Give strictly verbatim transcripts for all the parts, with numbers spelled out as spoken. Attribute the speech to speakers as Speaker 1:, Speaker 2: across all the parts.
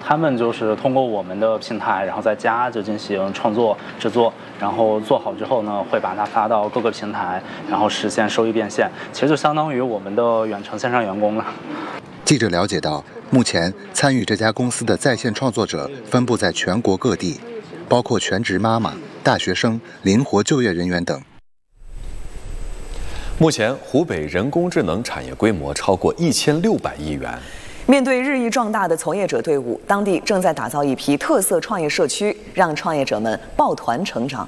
Speaker 1: 他们就是通过我们的平台，然后在家就进行创作制作，然后做好之后呢，会把它发到各个平台，然后实现收益变现。其实就相当于我们的远程线上员工了。
Speaker 2: 记者了解到，目前参与这家公司的在线创作者分布在全国各地，包括全职妈妈、大学生、灵活就业人员等。
Speaker 3: 目前，湖北人工智能产业规模超过一千六百亿元。
Speaker 4: 面对日益壮大的从业者队伍，当地正在打造一批特色创业社区，让创业者们抱团成长。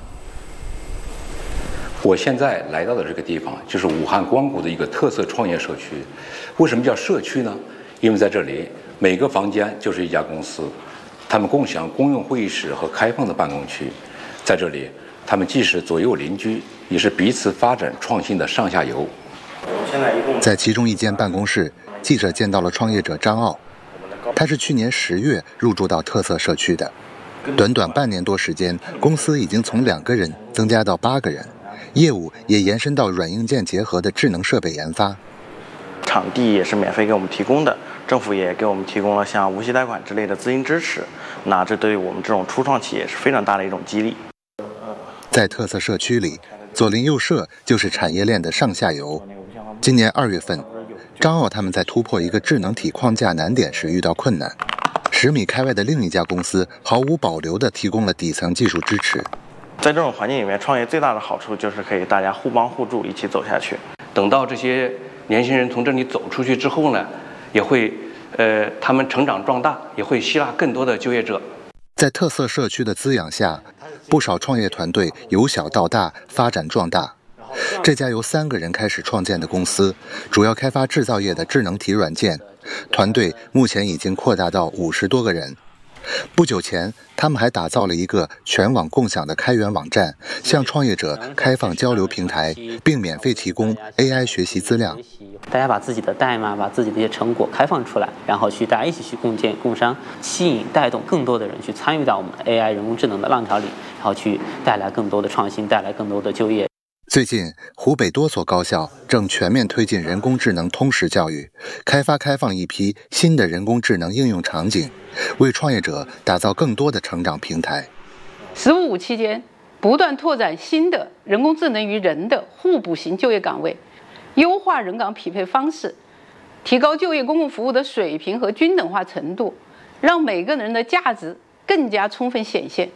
Speaker 5: 我现在来到的这个地方，就是武汉光谷的一个特色创业社区。为什么叫社区呢？因为在这里，每个房间就是一家公司，他们共享公用会议室和开放的办公区。在这里，他们既是左右邻居，也是彼此发展创新的上下游。
Speaker 2: 在其中一间办公室，记者见到了创业者张傲，他是去年十月入驻到特色社区的。短短半年多时间，公司已经从两个人增加到八个人，业务也延伸到软硬件结合的智能设备研发。
Speaker 6: 场地也是免费给我们提供的，政府也给我们提供了像无息贷款之类的资金支持，那这对于我们这种初创企业是非常大的一种激励。
Speaker 2: 在特色社区里，左邻右舍就是产业链的上下游。今年二月份，张傲他们在突破一个智能体框架难点时遇到困难，十米开外的另一家公司毫无保留地提供了底层技术支持。
Speaker 6: 在这种环境里面，创业最大的好处就是可以大家互帮互助，一起走下去。
Speaker 7: 等到这些年轻人从这里走出去之后呢，也会呃他们成长壮大，也会吸纳更多的就业者。
Speaker 2: 在特色社区的滋养下，不少创业团队由小到大发展壮大。这家由三个人开始创建的公司，主要开发制造业的智能体软件，团队目前已经扩大到五十多个人。不久前，他们还打造了一个全网共享的开源网站，向创业者开放交流平台，并免费提供 A I 学习资料。
Speaker 8: 大家把自己的代码、把自己的一些成果开放出来，然后去大家一起去共建、共商，吸引、带动更多的人去参与到我们 A I 人工智能的浪潮里，然后去带来更多的创新，带来更多的就业。
Speaker 2: 最近，湖北多所高校正全面推进人工智能通识教育，开发开放一批新的人工智能应用场景，为创业者打造更多的成长平台。
Speaker 9: 十五五期间，不断拓展新的人工智能与人的互补型就业岗位，优化人岗匹配方式，提高就业公共服务的水平和均等化程度，让每个人的价值更加充分显现。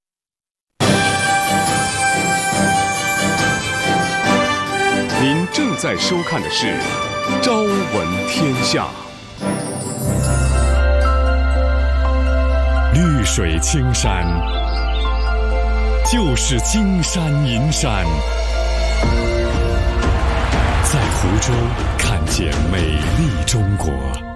Speaker 10: 您正在收看的是《朝闻天下》。绿水青山就是金山银山，在湖州看见美丽中国。